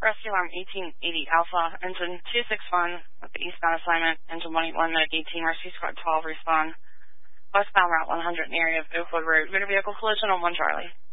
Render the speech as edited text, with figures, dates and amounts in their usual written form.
Rescue Alarm 1880 Alpha, engine 261 with the eastbound assignment, engine 181, Medic 18, Rescue Squad 12, respond. Westbound Route 100 in the area of Oakwood Road. Motor vehicle collision on 1 Charlie.